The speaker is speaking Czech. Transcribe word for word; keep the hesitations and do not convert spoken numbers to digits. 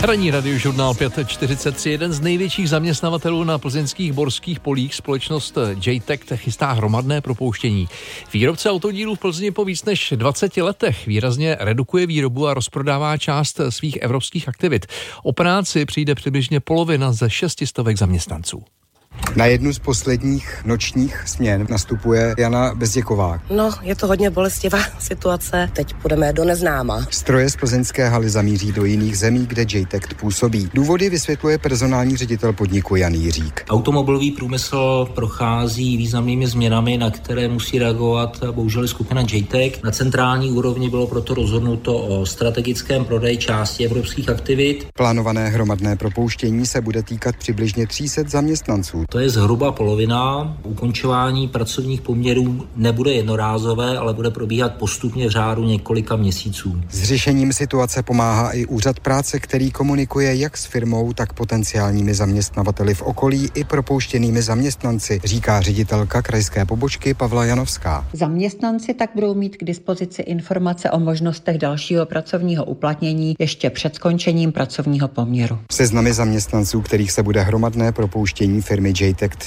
Ranní radiožurnál pět čtyřicet tři. Jeden z největších zaměstnavatelů na plzeňských borských polích, společnost J T E C, chystá hromadné propouštění. Výrobce autodílů v Plzni po víc než dvaceti letech výrazně redukuje výrobu a rozprodává část svých evropských aktivit. O práci přijde přibližně polovina ze šestistovek zaměstnanců. Na jednu z posledních nočních směn nastupuje Jana Bezděková. No, je to hodně bolestivá situace. Teď půjdeme do neznáma. Stroje z plzeňské haly zamíří do jiných zemí, kde J T E C působí. Důvody vysvětluje personální ředitel podniku Jan Jiřík. Automobilový průmysl prochází významnými změnami, na které musí reagovat bohužel skupina J T E C. Na centrální úrovni bylo proto rozhodnuto o strategickém prodeji části evropských aktivit. Plánované hromadné propouštění se bude týkat přibližně tři sta zaměstnanců. To je zhruba polovina. Ukončování pracovních poměrů nebude jednorázové, ale bude probíhat postupně v řádu několika měsíců. S řešením situace pomáhá i úřad práce, který komunikuje jak s firmou, tak potenciálními zaměstnavateli v okolí i propouštěnými zaměstnanci, říká ředitelka krajské pobočky Pavla Janovská. Zaměstnanci tak budou mít k dispozici informace o možnostech dalšího pracovního uplatnění ještě před skončením pracovního poměru. Seznamy zaměstnanců, kterých se bude hromadné propouštění firmy J T E C